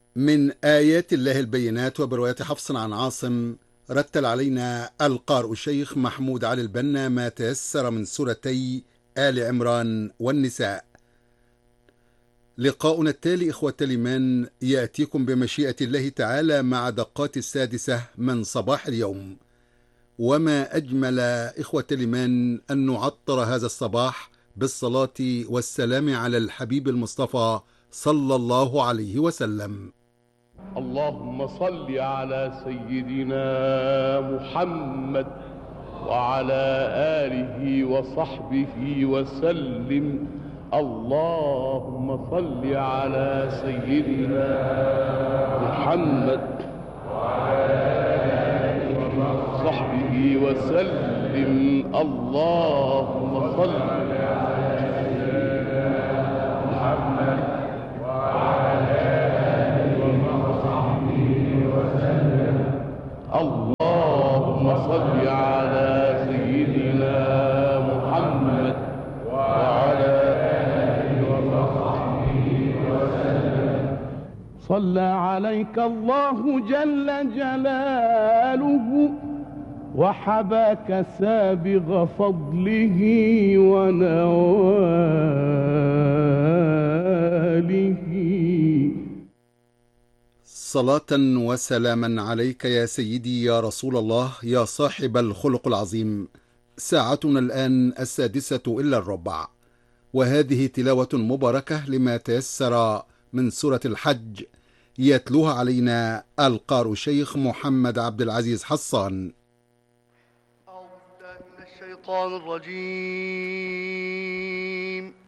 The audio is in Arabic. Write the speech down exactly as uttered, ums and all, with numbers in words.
من آيات الله البينات. وبرواية حفص عن عاصم رتل علينا القارئ الشيخ محمود علي البنا ما تيسر من سورتي آل عمران والنساء. لقاؤنا التالي إخوة الإيمان يأتيكم بمشيئة الله تعالى مع دقات السادسة من صباح اليوم. وما أجمل إخوة الإيمان أن نعطر هذا الصباح بالصلاة والسلام على الحبيب المصطفى صلى الله عليه وسلم. اللهم صل على سيدنا محمد وعلى آله وصحبه وسلم. اللهم صل على سيدنا محمد وعلى آله وصحبه وسلم. اللهم صل على سيدنا محمد وعلى آله وصحبه وسلم. اللهم صل على سيدنا محمد وعلى آله وصحبه وسلم. صلى عليك الله جل جلاله وحباك سابغ فضله ونواله. صلاة وسلاما عليك يا سيدي يا رسول الله يا صاحب الخلق العظيم. ساعتنا الآن السادسة إلا الربع، وهذه تلاوة مباركة لما تيسر من سورة الحج، يتلوها علينا القارئ الشيخ محمد عبد العزيز حصان. أعوذ بالله من الشيطان الرجيم.